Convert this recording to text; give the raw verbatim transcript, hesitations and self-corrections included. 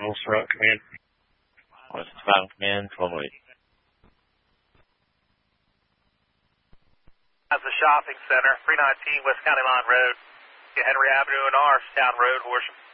Survival, Survival Command. What's Survival Command? twelve oh eight. That's the shopping center, three nineteen West County Line Road. Henry Avenue and R, Town Road, Horsham.